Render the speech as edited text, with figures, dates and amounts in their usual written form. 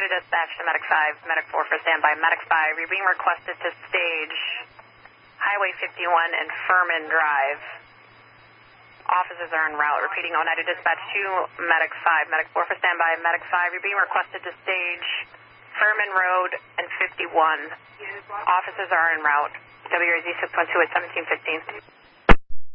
Oneida dispatch to Medic 5, Medic 4 for standby. Medic 5, you're being requested to stage Highway 51 and Furman Drive. Officers are en route. Repeating, Oneida dispatch to Medic 5, Medic 4 for standby. Medic 5, you're being requested to stage Furman Road and 51. Officers are en route. WRZ 612 at 1715.